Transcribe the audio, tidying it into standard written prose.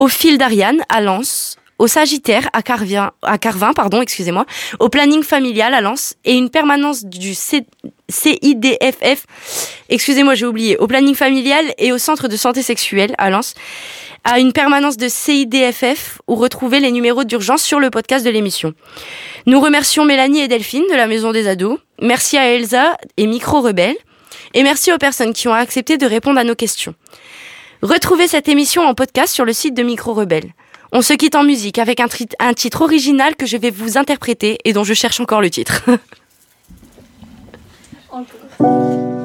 au fil d'Ariane à Lens, au Sagittaire à Carvin, au planning familial à Lens et une permanence du CIDFF, au planning familial et au centre de santé sexuelle à Lens, à une permanence de CIDFF où retrouver les numéros d'urgence sur le podcast de l'émission. Nous remercions Mélanie et Delphine de la Maison des Ados. Merci à Elsa et Micro Rebelle. Et merci aux personnes qui ont accepté de répondre à nos questions. Retrouvez cette émission en podcast sur le site de Micro Rebelle. On se quitte en musique avec un titre original que je vais vous interpréter et dont je cherche encore le titre.